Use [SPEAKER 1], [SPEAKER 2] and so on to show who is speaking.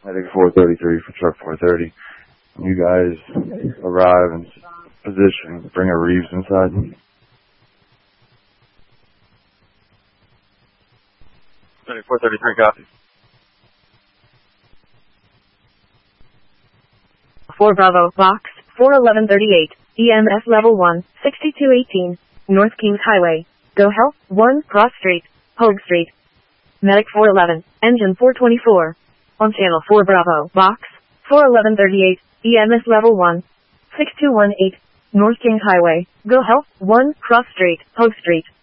[SPEAKER 1] Medic 433 for truck 430. You guys arrive in position. Bring a Reeves inside. Medic 433, copy.
[SPEAKER 2] 4 Bravo, box, 41138, EMS level 1, 6218, North Kings Highway. Go Health, 1, Cross Street, Hogue Street. Medic 411, engine 424. On channel 4 Bravo, box, 41138, EMS level 1, 6218, North Kings Highway. Go Health, 1, Cross Street, Hogue Street.